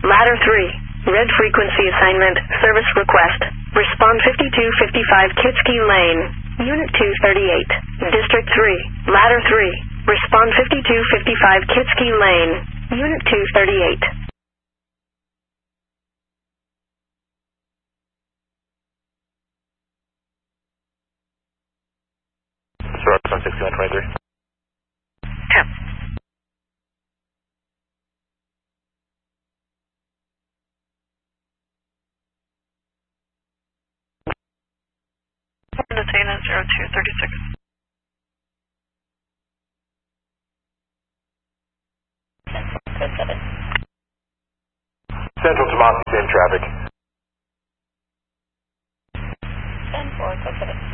Ladder 3, red frequency assignment, service request. Respond 5255 Kitsky Lane, Unit 238. District 3, Ladder 3, respond 5255 Kitsky Lane, Unit 238. Road 16123. Tap. Detaina 0236. Central Tomassi, same traffic. 10-4, code 7.